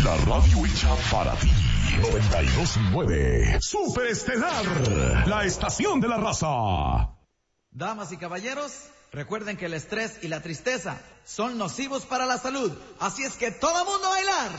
Una radio hecha para ti. 92.9 Super Estelar, la estación de la raza. Damas y caballeros, recuerden que el estrés y la tristeza son nocivos para la salud. Así es que todo mundo a bailar.